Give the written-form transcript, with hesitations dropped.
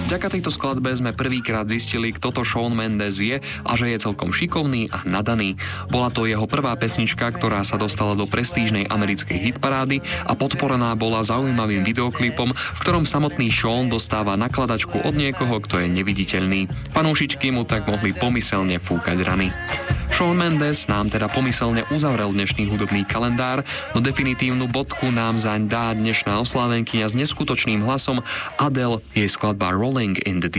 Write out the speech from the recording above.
Vďaka tejto skladbe sme prvýkrát zistili, kto to Shawn Mendes je a že je celkom šikovný a nadaný. Bola to jeho prvá pesnička, ktorá sa dostala do prestížnej americkej hitparády a podporená bola zaujímavým videoklipom, v ktorom samotný Shawn dostáva nakladačku od niekoho, kto je neviditeľný. Fanúšičky mu tak mohli pomyselne fúkať rany. Shawn Mendes nám teda pomyselne uzavrel dnešný hudobný kalendár, no definitívnu bodku nám zaň dá dnešná oslávenkyňa s neskutočným hlasom Adele, jej skladba Rolling in the Deep.